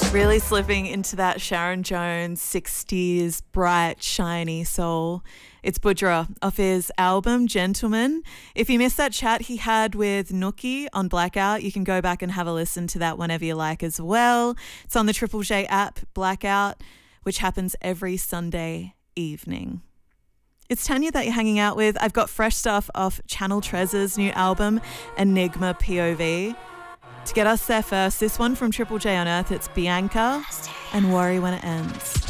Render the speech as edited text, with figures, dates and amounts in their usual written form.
Really slipping into that Sharon Jones 60s bright, shiny soul. It's Budra off his album Gentleman. If you missed that chat he had with Nookie on Blackout, you can go back and have a listen to that whenever you like as well. It's on the Triple J app, Blackout, which happens every Sunday evening. It's Tanya that you're hanging out with. I've got fresh stuff off Channel Treasure's new album, Enigma POV. To get us there first, this one from Triple J on Earth, it's Bianca and Worry When It Ends.